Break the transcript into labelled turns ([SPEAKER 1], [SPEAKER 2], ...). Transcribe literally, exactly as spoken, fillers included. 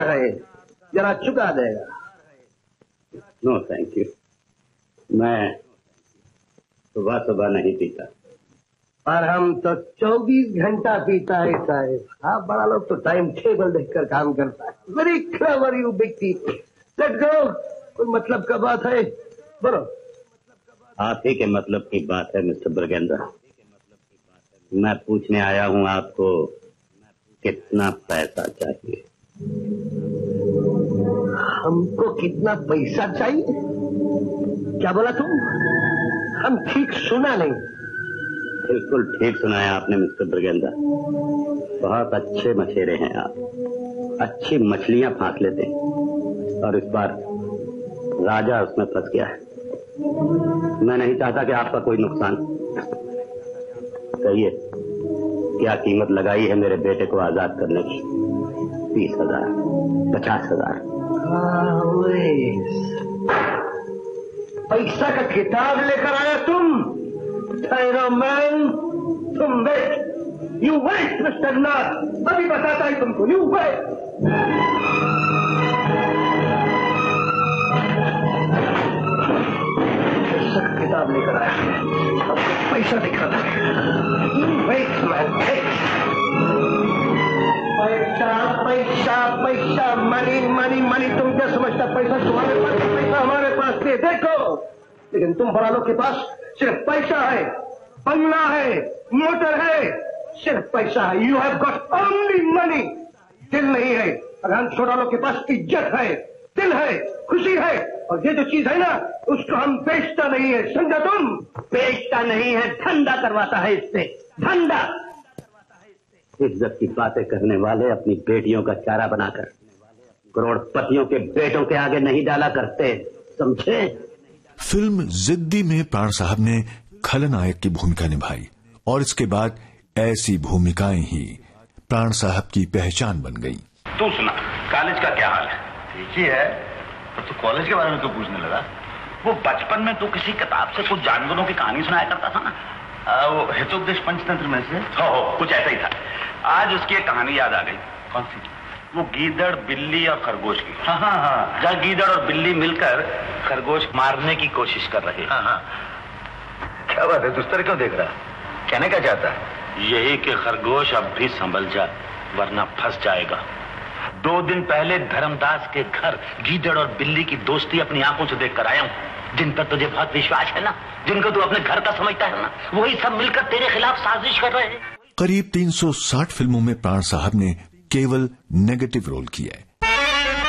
[SPEAKER 1] है, जरा चुका देगा।
[SPEAKER 2] नो थैंक यू, मैं सुबह सुबह नहीं पीता।
[SPEAKER 1] और हम तो चौबीस घंटा पीता है साहब। आप बड़ा लोग तो टाइम टेबल देखकर काम करता है। Very clever you big team. Let go. कोई मतलब का बात है? बोलो।
[SPEAKER 2] आप ही के मतलब की बात है मिस्टर ब्रगेंद्र। मैं पूछने आया हूँ आपको कितना पैसा चाहिए।
[SPEAKER 1] हमको कितना पैसा चाहिए? क्या बोला तुम? हम ठीक सुना नहीं।
[SPEAKER 2] बिल्कुल ठीक सुनाया आपने मिस्टर ब्रगेंद्र। बहुत अच्छे मछेरे हैं आप, अच्छी मछलियां फांस लेते हैं और इस बार राजा उसमें फंस गया है। मैं नहीं चाहता कि आपका कोई नुकसान। कहिए क्या कीमत लगाई है मेरे बेटे को आजाद करने की? तीस हजार, पचास हजार?
[SPEAKER 1] पैसा का किताब लेकर आया तुम? ठहरो मैन, तुम वेट, यू वेट मिस्टर नाथ, अभी बताता ही तुमको। You wait. पैसा का किताब लेकर आया, पैसा दिखाना है। यू वेट मैन, पैसा पैसा पैसा, मनी मनी मनी। तुम क्या समझता पैसा तुम्हारे पास, पैसा हमारे पास है। देखो, लेकिन तुम बड़ा लोग के पास सिर्फ पैसा है, बंगला है, मोटर है, सिर्फ पैसा है। You have got only money, दिल नहीं है। और हम छोटा लोग के पास इज्जत है, दिल है, खुशी है, और ये जो चीज है ना, उसको हम बेचता नहीं है, समझा तुम? बेचता नहीं है, धंधा करवाता है इससे, धंधा।
[SPEAKER 2] इज्जत की बातें करने वाले अपनी बेटियों का चारा बनाकर करोड़पतियों के बेटों के आगे नहीं डाला करते, समझे?
[SPEAKER 3] फिल्म जिद्दी में प्राण साहब ने खलनायक की भूमिका निभाई और इसके बाद ऐसी भूमिकाएं ही प्राण साहब की पहचान बन गई।
[SPEAKER 4] तू सुना, कॉलेज का क्या हाल है? ठीक ही है। तो तू कॉलेज के बारे में क्यों पूछने लगा? वो बचपन में तू किसी किताब से कुछ जानवरों की कहानी सुनाया करता था ना, आ, वो हितोपदेश पंचतंत्र में से। हो हो कुछ ऐसा ही था। आज उसकी एक कहानी याद आ गई। कौन सी? वो गीदड़, बिल्ली और खरगोश की। हाँ हाँ हाँ, जहाँ गीदड़ और बिल्ली मिलकर खरगोश मारने की कोशिश कर रहे। हाँ हाँ। क्या बात है, दुस्तर क्यों देख रहा? कहने क्या चाहता है? यही कि खरगोश अब भी संभल जा, वरना फंस जाएगा। दो दिन पहले धर्मदास के घर गीदड़ और बिल्ली की दोस्ती अपनी आंखों से देख कर आया हूँ। जिन पर तुझे बहुत विश्वास है ना, जिनको तू अपने घर का समझता है ना, वही सब मिलकर तेरे खिलाफ साजिश कर रहे हैं।
[SPEAKER 3] करीब तीन सौ साठ फिल्मों में प्राण साहब ने केवल नेगेटिव रोल किया है।